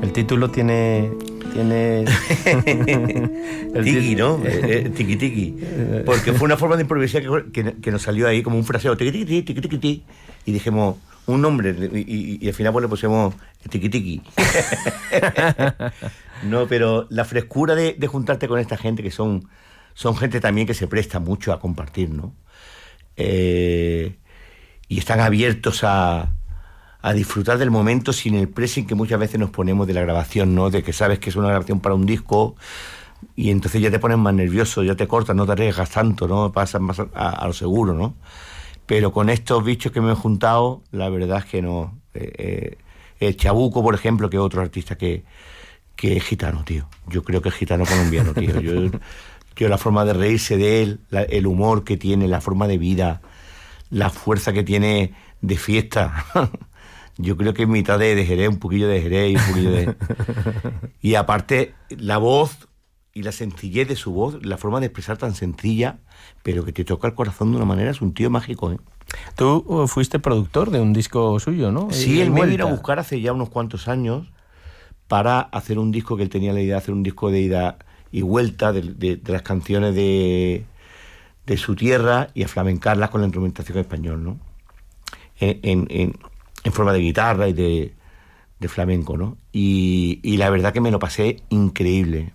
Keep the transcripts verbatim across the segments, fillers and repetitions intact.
El título tiene... tiene... el tiki, ¿no? Eh, eh, tiki tiki. Porque fue una forma de improvisar que, que, que nos salió ahí como un fraseo, tiki tiki tiki tiki tiki. Y dijimos un nombre y, y, y al final pues le pusimos tiki tiki. No, pero la frescura de, de juntarte con esta gente que son, son gente también que se presta mucho a compartir, ¿no? Eh, y están abiertos a... a disfrutar del momento sin el pressing que muchas veces nos ponemos de la grabación, ¿no? De que sabes que es una grabación para un disco y entonces ya te pones más nervioso, ya te cortas, no te arriesgas tanto, ¿no? Pasas más a, a lo seguro, ¿no? Pero con estos bichos que me he juntado, la verdad es que no. Eh, eh, el Chabuco, por ejemplo, que es otro artista que, que es gitano, tío. Yo creo que es gitano colombiano, tío. Yo, yo la forma de reírse de él, la, el humor que tiene, la forma de vida, la fuerza que tiene de fiesta... Yo creo que es mitad de, de Jerez, un poquillo de Jerez y un poquillo de... Y aparte, la voz y la sencillez de su voz, la forma de expresar tan sencilla, pero que te toca el corazón de una manera, es un tío mágico, ¿eh? Tú uh, fuiste productor de un disco suyo, ¿no? Sí, él me vino a buscar hace ya unos cuantos años para hacer un disco, que él tenía la idea de hacer un disco de ida y vuelta de, de, de las canciones de, de su tierra y a flamencarlas con la instrumentación español, ¿no? En... en, en en forma de guitarra y de, de flamenco, ¿no? Y, y la verdad que me lo pasé increíble.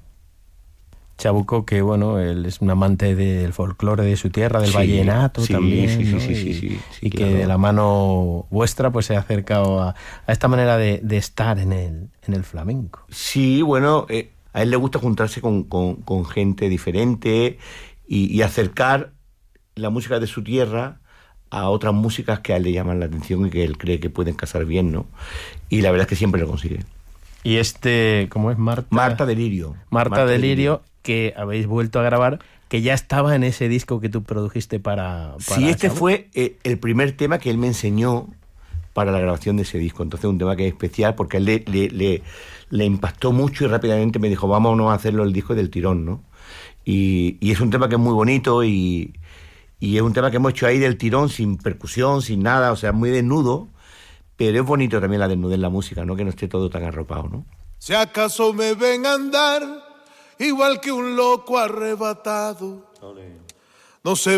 Chabuco, que bueno, él es un amante del folclore de su tierra, del sí, vallenato sí, también, sí, sí, ¿no? sí, y, sí, sí, sí, y claro. que de la mano vuestra pues se ha acercado a, a esta manera de, de estar en el, en el flamenco. Sí, bueno, eh, a él le gusta juntarse con, con, con gente diferente y, y acercar la música de su tierra a otras músicas que a él le llaman la atención y que él cree que pueden casar bien, ¿no? Y la verdad es que siempre lo consigue. Y este, ¿cómo es? Marta... Marta Delirio. Marta, Marta Delirio, Delirio, que habéis vuelto a grabar, que ya estaba en ese disco que tú produjiste para... para sí, este Chabuco. fue eh, el primer tema que él me enseñó para la grabación de ese disco. Entonces un tema que es especial porque a él le, le, le, le impactó mucho y rápidamente me dijo, vámonos a hacerlo el disco del tirón, ¿no? Y, y es un tema que es muy bonito y... Y es un tema que hemos hecho ahí del tirón, sin percusión, sin nada, o sea, muy desnudo, pero es bonito también la desnudez en la música, ¿no? Que no esté todo tan arropado, ¿no? Si acaso me ven andar igual que un loco arrebatado, no sé